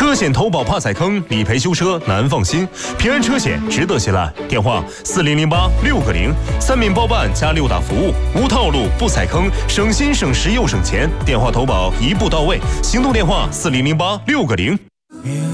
车险投保怕踩坑，理赔修车难放心。平安车险值得信赖。电话4008-6个0，3名包办加6大服务，无套路不踩坑，省心省时又省钱。电话投保一步到位，行动电话4008-6个0。